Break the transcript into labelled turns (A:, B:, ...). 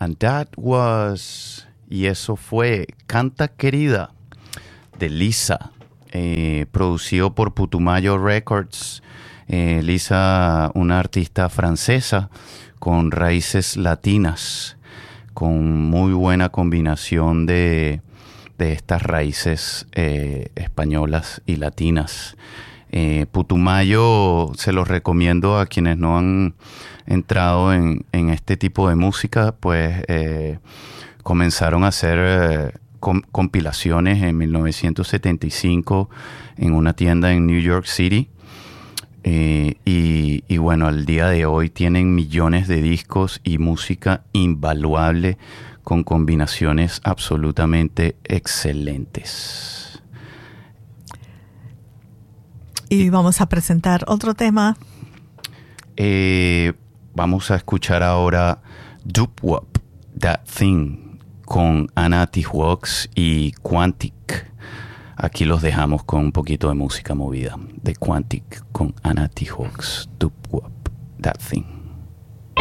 A: And that was, y eso fue Canta Querida de Lisa, producido por Putumayo Records. Lisa, una artista francesa con raíces latinas, con muy buena combinación de estas raíces españolas y latinas. Putumayo se los recomiendo a quienes no han entrado en este tipo de música, pues comenzaron a hacer compilaciones en 1975 en una tienda en New York City. Y bueno, al día de hoy tienen millones de discos y música invaluable con combinaciones absolutamente excelentes.
B: Y vamos a presentar otro tema.
A: Vamos a escuchar ahora Doop Wop, That Thing, con Ana Tijoux y Quantic. Aquí los dejamos con un poquito de música movida de Quantic con Ana Tijoux, Doop Wop, That Thing.